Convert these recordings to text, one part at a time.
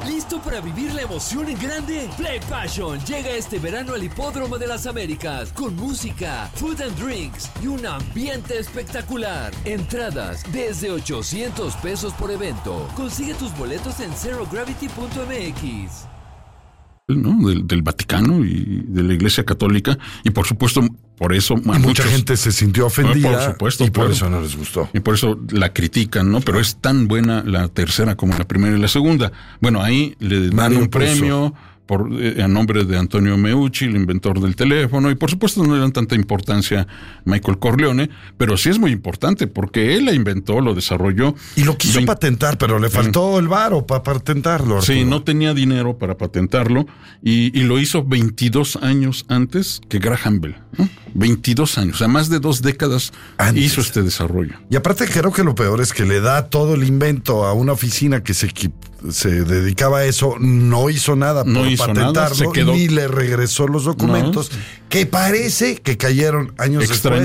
¿Listo para vivir la emoción en grande? Play Passion llega este verano al Hipódromo de las Américas con música, food and drinks y un ambiente espectacular. Entradas desde $800 por evento. Consigue tus boletos en zerogravity.mx. ¿No? Del Vaticano y de la Iglesia Católica, y por supuesto por eso mucha gente se sintió ofendida, por supuesto, y por eso no les gustó. Y por eso la critican, ¿no? Pero es tan buena la tercera como la primera y la segunda. Bueno, ahí le dan un premio a nombre de Antonio Meucci, el inventor del teléfono, y por supuesto no le dan tanta importancia a Michael Corleone, pero sí es muy importante porque él la inventó, lo desarrolló. Y lo quiso patentar, pero le faltó el varo para patentarlo, Arturo. Sí, no tenía dinero para patentarlo y lo hizo 22 años antes que Graham Bell, ¿no? 22 años, o sea, más de 2 décadas antes hizo este desarrollo. Y aparte creo que lo peor es que le da todo el invento a una oficina que se dedicaba a eso, no hizo nada por patentarlo, ni le regresó los documentos, que parece que cayeron años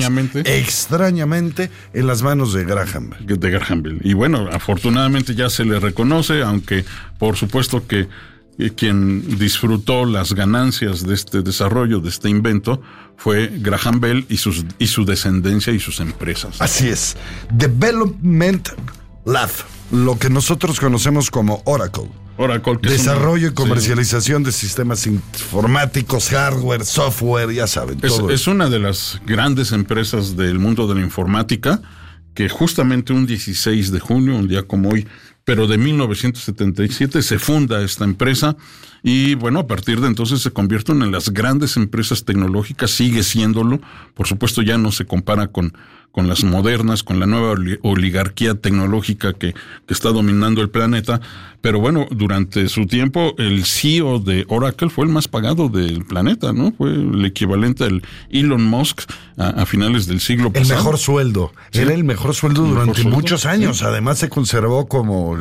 extrañamente en las manos de Graham Bell. Y bueno, afortunadamente ya se le reconoce, aunque por supuesto que quien disfrutó las ganancias de este desarrollo, de este invento, fue Graham Bell y su descendencia y sus empresas. Así es. Development Lab, lo que nosotros conocemos como Oracle, que desarrollo y comercialización de sistemas informáticos, hardware, software, ya saben. Es una de las grandes empresas del mundo de la informática que justamente un 16 de junio, un día como hoy, pero de 1977 se funda esta empresa y bueno, a partir de entonces se convierte en una de las grandes empresas tecnológicas, sigue siéndolo, por supuesto ya no se compara con las modernas, con la nueva oligarquía tecnológica que está dominando el planeta, pero bueno, durante su tiempo el CEO de Oracle fue el más pagado del planeta, ¿no? Fue el equivalente al Elon Musk a finales del siglo pasado. El mejor sueldo, sí. Era el mejor sueldo durante muchos años, sí. Además se conservó como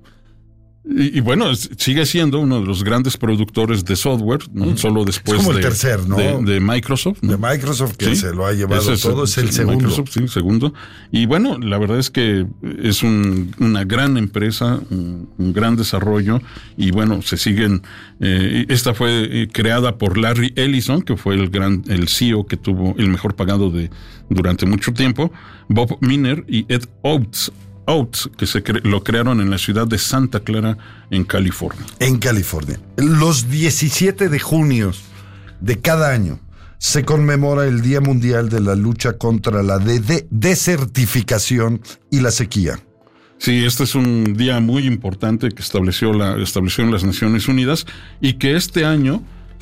Y bueno, sigue siendo uno de los grandes productores de software, ¿no? Solo después es como el tercer, ¿no? de Microsoft, ¿no? De Microsoft, que se lo ha llevado todo, es el segundo. Microsoft, sí, el segundo. Y bueno, la verdad es que es una gran empresa, un gran desarrollo, y bueno, se siguen. Esta fue creada por Larry Ellison, que fue el CEO que tuvo el mejor pagado durante mucho tiempo, Bob Miner y Ed Oates, que lo crearon en la ciudad de Santa Clara, en California. En California. Los 17 de junio de cada año se conmemora el Día Mundial de la Lucha contra la desertificación y la sequía. Sí, este es un día muy importante que establecieron las Naciones Unidas y que este año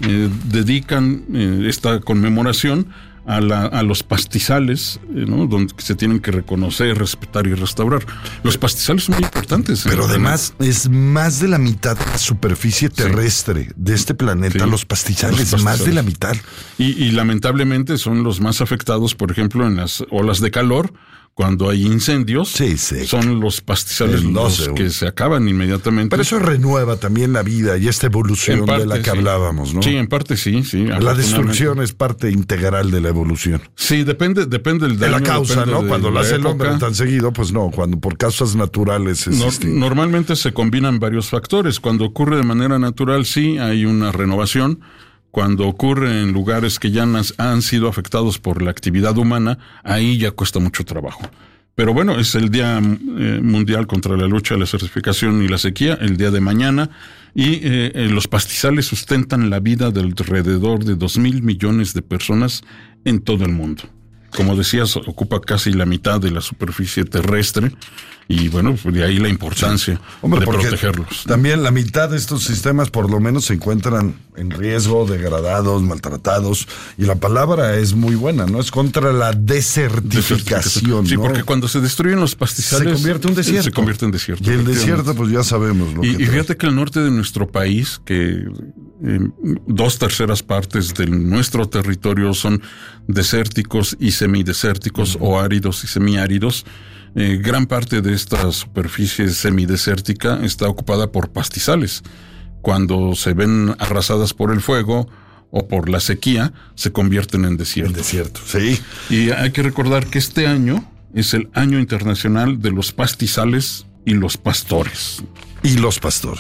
dedican esta conmemoración a los pastizales, ¿no? Donde se tienen que reconocer, respetar y restaurar. Los pastizales son muy importantes. Pero además es más de la mitad de la superficie terrestre de este planeta, los pastizales, más de la mitad. Y lamentablemente son los más afectados, por ejemplo, en las olas de calor. Cuando hay incendios, son los pastizales los que se acaban inmediatamente. Pero eso renueva también la vida y esta evolución de la que hablábamos, ¿no? Sí, en parte sí. La destrucción es parte integral de la evolución. Sí, depende del daño. De la causa, ¿no? Cuando lo hace el hombre tan seguido, pues no. Cuando por causas naturales normalmente se combinan varios factores. Cuando ocurre de manera natural, sí, hay una renovación. Cuando ocurre en lugares que ya han sido afectados por la actividad humana, ahí ya cuesta mucho trabajo. Pero bueno, es el Día Mundial contra la Lucha, la Desertificación y la Sequía, el día de mañana, y los pastizales sustentan la vida de alrededor de 2,000 millones de personas en todo el mundo. Como decías, ocupa casi la mitad de la superficie terrestre y bueno, de ahí la importancia de protegerlos. También la mitad de estos sistemas por lo menos se encuentran en riesgo, degradados, maltratados, y la palabra es muy buena, ¿no? Es contra la desertificación, Sí, ¿no? porque cuando se destruyen los pastizales se convierte en desierto. Se convierte en desierto. Y el desierto, pues ya sabemos lo que y fíjate que el norte de nuestro país, que 2/3 partes de nuestro territorio son desérticos y semidesérticos o áridos y semiáridos, gran parte de esta superficie semidesértica está ocupada por pastizales. Cuando se ven arrasadas por el fuego o por la sequía, se convierten en desiertos. En desierto, sí. Y hay que recordar que este año es el Año Internacional de los Pastizales y los Pastores.